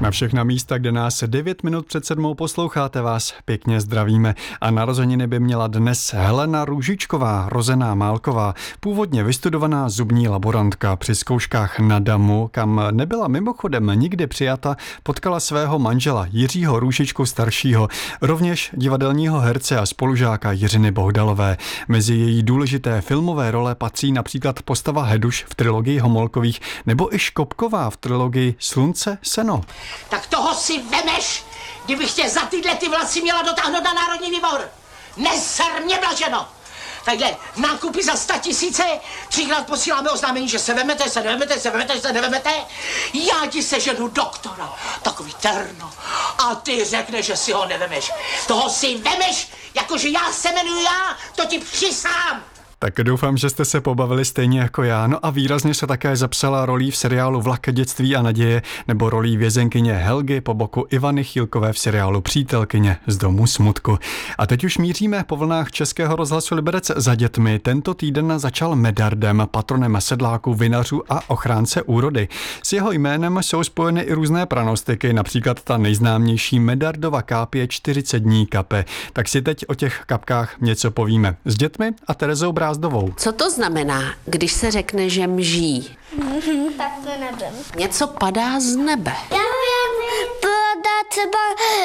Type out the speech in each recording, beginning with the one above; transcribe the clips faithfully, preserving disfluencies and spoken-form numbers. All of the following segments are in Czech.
Na všechna místa, kde nás devět minut před sedmou posloucháte, vás pěkně zdravíme. A narozeniny by měla dnes Helena Růžičková, rozená Málková, původně vystudovaná zubní laborantka. Při zkouškách na Damu, kam nebyla mimochodem nikdy přijata, potkala svého manžela Jiřího Růžičku staršího, rovněž divadelního herce a spolužáka Jiřiny Bohdalové. Mezi její důležité filmové role patří například postava Heduš v trilogii Homolkových nebo i Škopková v trilogii Slunce, seno. Tak toho si vemeš, kdybych tě za tyhle ty vlasy měla dotáhnout na Národní výbor. Neser mě, Blaženo! Takhle, nákupy za sta tisíce, třikrát posíláme oznámení, že se vemete, se nevemete, se vemete, se nevemete. Já ti seženu doktora, takový terno. A ty řekneš, že si ho nevemeš. Toho si vemeš, jakože já se jmenuji já, to ti přisám. Tak doufám, že jste se pobavili stejně jako já. No a výrazně se také zapsala rolí v seriálu Vlak dětství a naděje nebo rolí vězenkyně Helgy po boku Ivany Chýlkové v seriálu Přítelkyně z domu smutku. A teď už míříme po vlnách Českého rozhlasu Liberec za dětmi. Tento týden začal Medardem, patronem sedláků, vinařů a ochránce úrody. S jeho jménem jsou spojeny i různé pranostiky, například ta nejznámější Medardova kápě čtyřicet dní kape. Tak si teď o těch kapkách něco povíme s dětmi a Terezou Brázdovou. Co to znamená, když se řekne, že mží? Tak to nevím. Něco padá z nebe. Já vím, padá třeba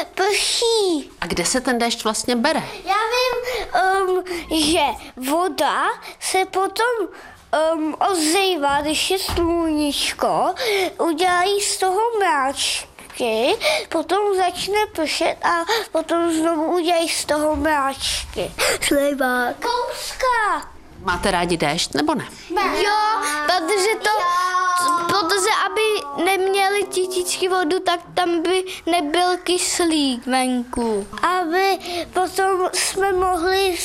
prší. A kde se ten déšť vlastně bere? Já vím, um, že voda se potom um, ozývá, když je sluníčko, udělají z toho mráčky, potom začne pršet a potom znovu udělají z toho mráčky. Slejvák. Kouska. Máte rádi déšť nebo ne? Jo, protože to, protože aby neměli titičky vodu, tak tam by nebyl kyslík venku. Aby potom jsme mohli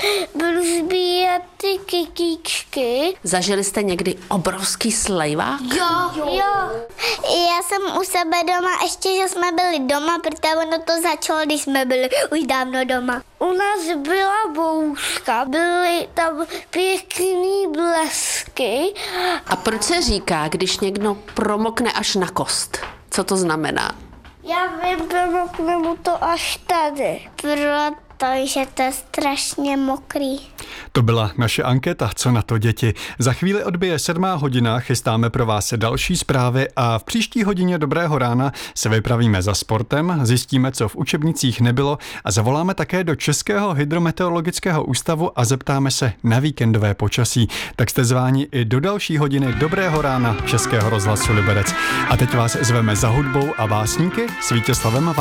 sbírat ty kytíčky. Zažili jste někdy obrovský slejvák? Jo, jo. Já jsem u sebe doma, ještě, že jsme byli doma, protože ono to začalo, když jsme byli už dávno doma. U nás byla bouřka, byly tam pěkný blesky. A proč se říká, když někdo promokne až na kost? Co to znamená? Já vím, promokne mu to až tady. Protože to je strašně mokrý. To byla naše anketa, co na to děti. Za chvíli odbije sedmá hodina, chystáme pro vás další zprávy a v příští hodině Dobrého rána se vypravíme za sportem, zjistíme, co v učebnicích nebylo a zavoláme také do Českého hydrometeorologického ústavu a zeptáme se na víkendové počasí. Tak jste zváni i do další hodiny Dobrého rána Českého rozhlasu Liberec. A teď vás zveme za hudbou a básníky s Vítězslavem